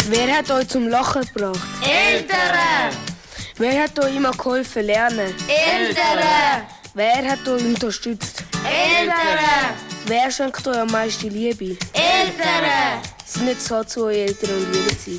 Wer hat euch zum Lachen gebracht? Eltern! Wer hat euch immer geholfen lernen? Eltern! Wer hat euch unterstützt? Eltern! Wer schenkt euch am meisten Liebe? Eltern! Sind nicht so zu euren Eltern und jederzeit.